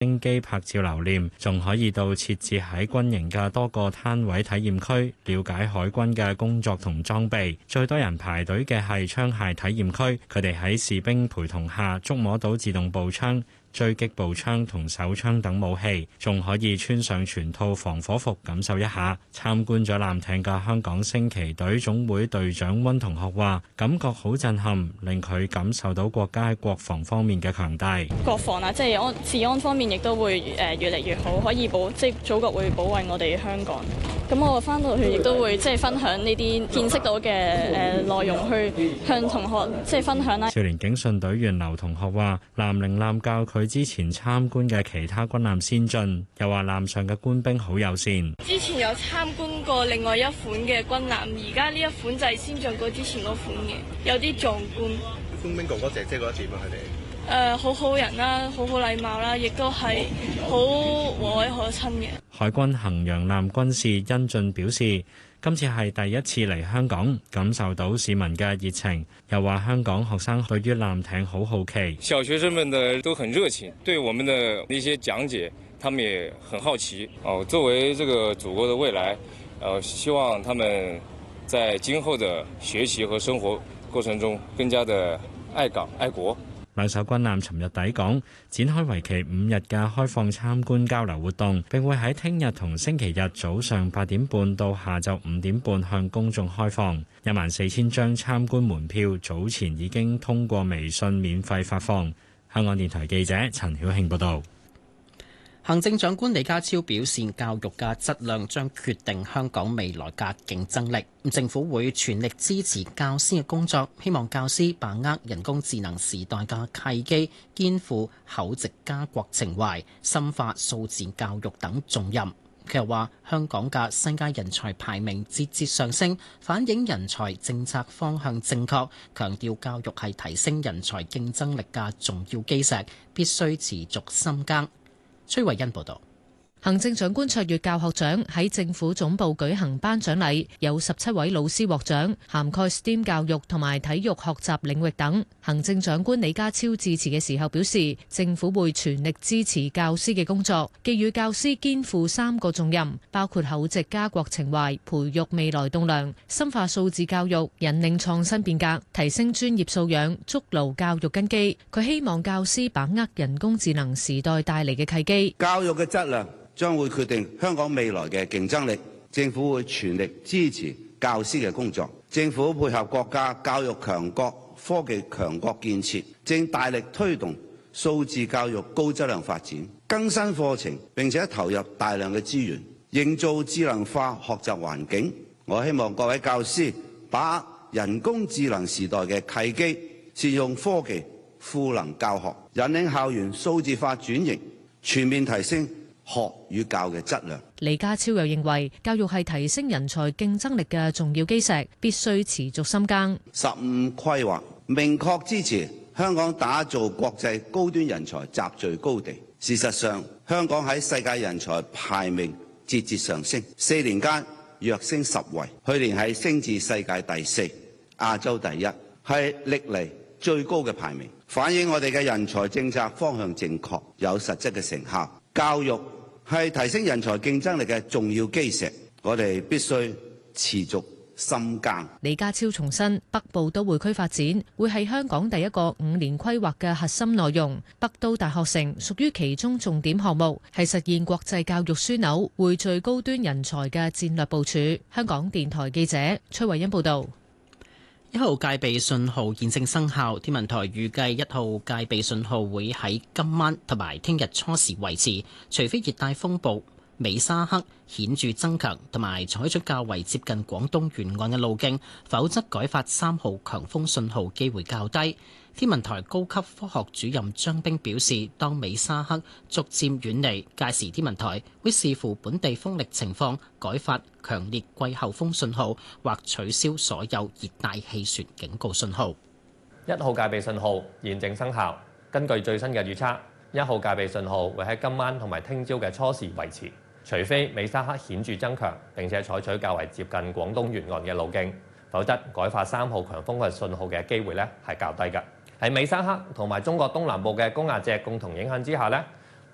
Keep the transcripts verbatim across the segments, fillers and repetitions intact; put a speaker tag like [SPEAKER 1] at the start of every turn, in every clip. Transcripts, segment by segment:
[SPEAKER 1] 經機拍照留念，仲可以到設置喺軍營嘅多個攤位體驗區，了解海軍嘅工作同裝備。最多人排隊嘅係槍械體驗區，佢哋喺士兵陪同下觸摸到自動步槍、狙擊步槍同手槍等武器，仲可以穿上全套防火服感受一下。參觀咗艦艇嘅香港升旗隊總會隊長溫同學話，感覺好震撼，令佢感受到國家喺國防方面嘅強大。
[SPEAKER 2] 國防啊，即係安治安方面，亦都會誒越嚟越好，可以保即係祖國會保衛我哋香港。咁我翻到去亦都會即係分享呢啲見識到嘅誒內容，去向同學即係分享啦。
[SPEAKER 1] 少年警訊隊員劉同學話，南寧艦教佢之前參觀嘅其他軍艦先進，又話艦上嘅官兵好友善。
[SPEAKER 3] 之前有參觀過另外一款嘅軍艦，而家呢一款就係先進過之前嗰款嘅，有啲壯觀。
[SPEAKER 4] 官兵哥哥姐姐覺得點啊？佢哋？
[SPEAKER 3] 誒、呃，好好人啦，好好禮貌啦，亦都係好和藹可親嘅。
[SPEAKER 1] 海軍衡陽艦軍士恩俊表示，今次係第一次嚟香港，感受到市民嘅熱情，又話香港學生對於艦艇好好奇。
[SPEAKER 5] 小學生們的都很熱情，對我們的一些講解，他們也很好奇。哦，作為這個祖國的未來，呃，希望他們在今後的學習和生活過程中更加的愛港愛國。
[SPEAKER 1] 兩艘軍艦尋日抵港，展開為期五日嘅開放參觀交流活動，並會喺聽日同星期日早上八點半到下晝五點半向公眾開放。一萬四千張參觀門票早前已經通過微信免費發放。香港電台記者陳曉慶報導。
[SPEAKER 6] 行政長官李家超表示，教育嘅質量將決定香港未來嘅競爭力。政府會全力支持教師嘅工作，希望教師把握人工智能時代嘅契機，肩負厚植家國情懷，深化數字教育等重任。佢又話，香港嘅世界人才排名節節上升，反映人才政策方向正確，強調教育係提升人才競爭力嘅重要基石，必須持續深耕。崔慧欣報道。
[SPEAKER 7] 行政長官卓越教學獎喺政府總部舉行頒獎禮，有十七位老師獲獎，涵蓋 S T E M 教育同埋體育學習領域等。行政長官李家超致辭嘅時候表示，政府會全力支持教師嘅工作，寄予教師肩負三個重任，包括厚植家國情懷、培育未來棟樑、深化數字教育、引領創新變革、提升專業素養、築牢教育根基。佢希望教師把握人工智能時代帶嚟嘅契機。
[SPEAKER 8] 教育嘅質量將會決定香港未來嘅競爭力，政府會全力支持教師嘅工作。政府配合國家教育強國、科技強國建設，正大力推動數字教育高質量發展，更新課程，並且投入大量嘅資源，營造智能化學習環境。我希望各位教師把握人工智能時代嘅契機，善用科技賦能教學，引領校園數字化轉型，全面提升學與教嘅質量。
[SPEAKER 7] 李家超又認為，教育係提升人才競爭力嘅重要基石，必須持續深耕。
[SPEAKER 8] 十五規劃明確支持香港打造國際高端人才集聚高地。事實上，香港喺世界人才排名節節上升，四年間躍升十位，去年係升至世界第四、亞洲第一，係歷嚟最高嘅排名，反映我哋嘅人才政策方向正確，有實質嘅成效。教育係提升人才競爭力嘅重要基石，我哋必須持續深耕。
[SPEAKER 7] 李家超重申，北部都會區發展會係香港第一個五年規劃嘅核心內容，北都大學城屬於其中重點項目，係實現國際教育樞紐、匯聚高端人才嘅戰略部署。香港電台記者崔慧欣報道。
[SPEAKER 6] 一號戒備信號現正生效，天文台預計一號戒備信號會喺今晚同埋聽日初時維持，除非熱帶風暴美沙克顯著增強同埋採取較為接近廣東沿岸嘅路徑，否則改發三號強風信號機會較低。天文台高級科學主任張冰表示，當美沙克逐漸遠離，屆時天文台會視乎本地風力情況改發強烈季候風信號，或取消所有熱帶氣旋警告信號。
[SPEAKER 9] 一號戒備信號現正生效，根據最新嘅預測，一號戒備信號會喺今晚同埋聽朝嘅初時維持，除非美沙克顯著增強並且採取較為接近廣東沿岸嘅路徑，否則改發三號強風嘅信號嘅機會咧係較低嘅。喺美沙克同埋中國東南部嘅高壓脊共同影響之下咧，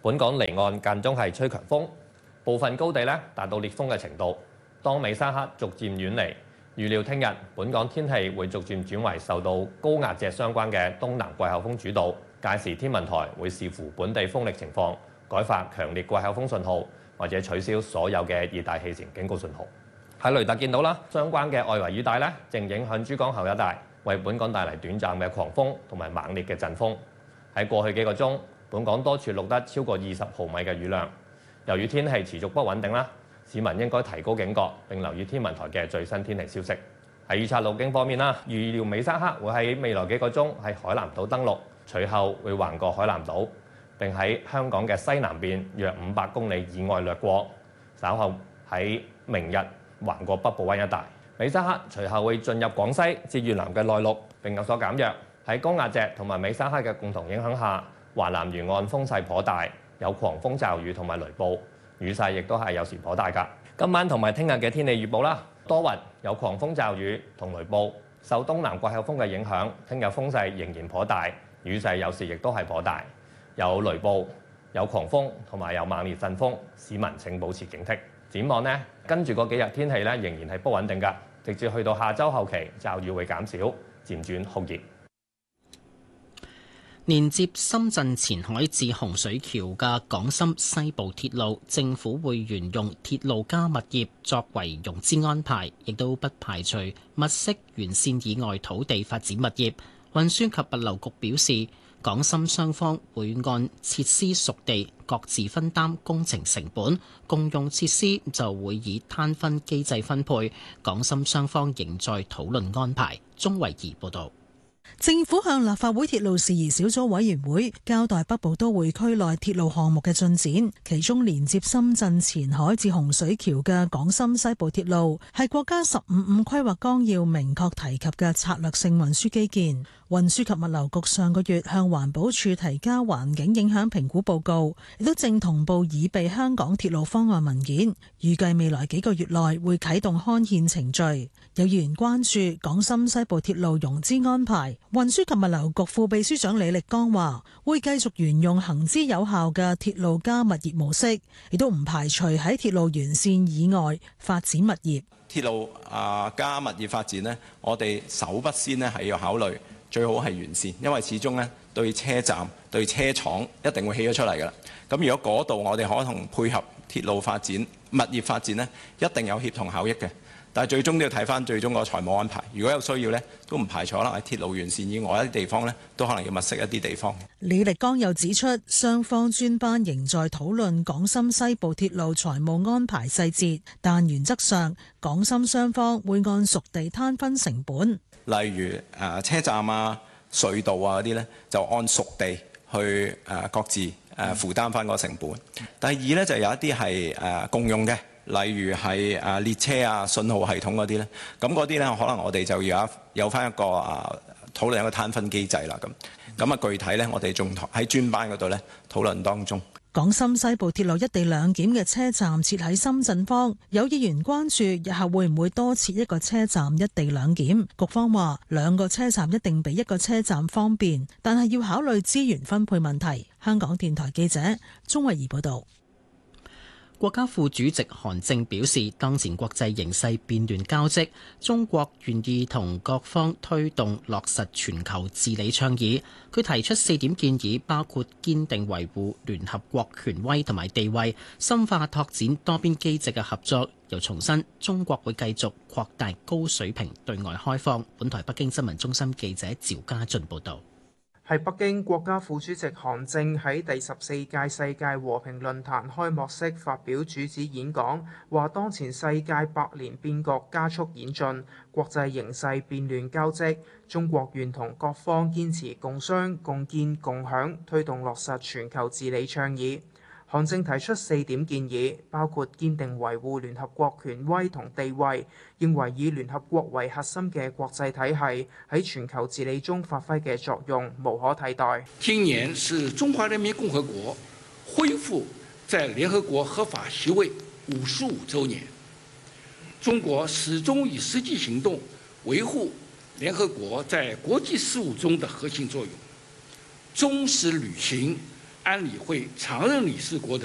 [SPEAKER 9] 本港離岸間中係吹強風，部分高地咧達到烈風嘅程度。當美沙克逐漸遠離，預料聽日本港天氣會逐漸轉為受到高壓脊相關嘅東南季候風主導。屆時天文台會視乎本地風力情況，改發強烈季候風信號，或者取消所有嘅熱帶氣旋警告信號。喺雷達見到啦，相關嘅外圍雨帶咧正影響珠江口一帶，為本港帶嚟短暫嘅狂風同埋猛烈嘅陣風。喺過去幾個鐘，本港多處錄得超過二十毫米嘅雨量。由於天氣持續不穩定啦，市民應該提高警覺，並留意天文台嘅最新天氣消息。喺預測路徑方面啦，預料美沙克會喺未來幾個鐘喺海南島登陸，隨後會橫過海南島，並喺香港嘅西南邊約五百公里以外掠過，稍後喺明日橫過北部灣一帶。美沙克隨後會進入廣西至越南嘅內陸，並有所減弱。喺高壓脊同埋美沙克嘅共同影響下，華南沿岸風勢頗大，有狂風驟雨同埋雷暴，雨勢亦都係有時頗大㗎。今晚同埋聽日嘅天氣預報啦，多雲，有狂風驟雨同雷暴，受東南季候風嘅影響，聽日風勢仍然頗大，雨勢有時亦都係頗大，有雷暴、有狂風同埋有猛烈陣風，市民請保持警惕。展望呢，跟住嗰幾日天氣咧仍然係不穩定㗎，直至去到下週後期，驟雨會減少，漸轉酷熱。
[SPEAKER 6] 連接深圳前海至洪水橋嘅港深西部鐵路，政府會沿用鐵路加物業作為融資安排，亦都不排除物色沿線以外土地發展物業。運輸及物流局表示，港深雙方會按設施屬地各自分擔工程成本，共用設施就會以攤分機制分配。港深雙方仍在討論安排。鍾慧儀報導。
[SPEAKER 10] 政府向立法會鐵路事宜小組委員會交代北部都會區內鐵路項目嘅進展，其中連接深圳前海至洪水橋嘅港深西部鐵路係國家十五五規劃綱要明確提及嘅策略性運輸基建。運輸及物流局上個月向環保署提交環境影響評估報告，亦都正同步擬備香港鐵路方案文件，預計未來幾個月內會啟動刊憲程序。有議員關注港深西部鐵路融資安排，運輸及物流局副秘書長李力剛話會繼續沿用行之有效嘅鐵路加物業模式，亦都唔排除喺鐵路沿線以外發展物業。
[SPEAKER 11] 鐵路啊加物業發展呢，我哋首不先呢係要考慮最好係沿線，因為始終呢對車站、對車廠一定會起咗出嚟㗎啦。咁如果嗰度我哋可能配合鐵路發展、物業發展呢，一定有協同效益嘅。但係最終都要睇翻最終個財務安排。如果有需要呢，都唔排除可能喺鐵路沿線以外一啲地方呢，都可能要物色一啲地方。
[SPEAKER 10] 李力剛又指出，雙方專班仍在討論港深西部鐵路財務安排細節，但原則上港深雙方會按屬地攤分成本。
[SPEAKER 11] 例如誒車站啊、隧道啊嗰啲呢，就按屬地去誒各自誒負擔翻個成本。第二呢，就有一啲係誒共用嘅。例如係誒列車啊、信號系統嗰啲咧，咁嗰啲咧可能我哋就要有有翻一個啊討論一個攤分機制啦。咁咁啊，具體咧我哋仲喺專班嗰度咧討論當中。
[SPEAKER 10] 港深西部鐵路一地兩檢嘅車站設喺深圳方，有議員關注日後會唔會多設一個車站一地兩檢。局方話兩個車站一定比一個車站方便，但係要考慮資源分配問題。香港電台記者鍾慧儀報導。
[SPEAKER 6] 國家副主席韓正表示，當前國際形勢變亂交織，中國願意同各方推動落實全球治理倡議。佢提出四點建議，包括堅定維護聯合國權威同埋地位，深化拓展多邊機制嘅合作。又重申，中國會繼續擴大高水平對外開放。本台北京新聞中心記者趙家俊報道。
[SPEAKER 12] 喺北京，國家副主席韓正喺第十四屆世界和平論壇開幕式發表主旨演講，話當前世界百年變局加速演進，國際形勢變亂交織，中國願同各方堅持共商、共建、共享，推動落實全球治理倡議。韓正提出四點建議，包括堅定維護聯合國權威同地位，認為以聯合國為核心嘅國際體系喺全球治理中發揮嘅作用無可替代。
[SPEAKER 13] 今年是中華人民共和國恢復在聯合國合法席位五十五週年，中國始終以實際行動維護聯合國在國際事務中的核心作用，忠實履行安理會常任理事國的